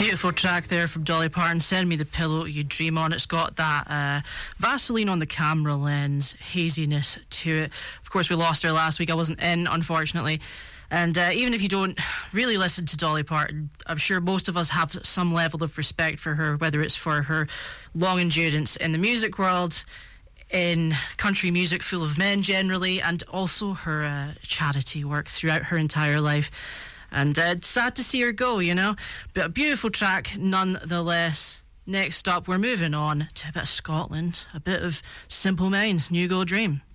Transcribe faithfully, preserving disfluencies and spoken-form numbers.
Beautiful track there from Dolly Parton, Send Me the Pillow You Dream On. It's got that uh, Vaseline on the camera lens haziness to it. Of course, we lost her last week. I wasn't in, unfortunately. And uh, even if you don't really listen to Dolly Parton, I'm sure most of us have some level of respect for her, whether it's for her long endurance in the music world, in country music full of men generally, and also her uh, charity work throughout her entire life. And uh, it's sad to see her go, you know. But a beautiful track nonetheless. Next up, we're moving on to a bit of Scotland, a bit of Simple Minds, New Gold Dream.